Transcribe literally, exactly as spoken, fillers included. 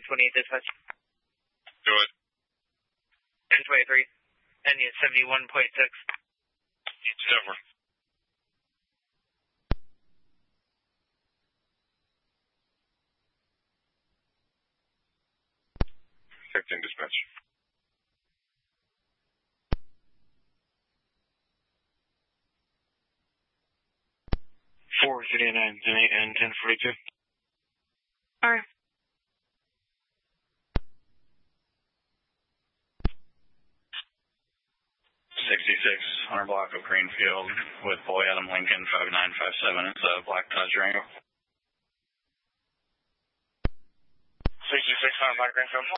twenty-eight dispatch. Do it. ten twenty-three, N U seventy-one point six. It's over. fifteen dispatch. four fifty-nine, ten eight, and ten forty-two. Alright. sixty-six, Hunter Block of Greenfield with Boy Adam Lincoln, five nine five seven. It's a black Dodge Durango. sixty-six, Hunter Block Greenfield.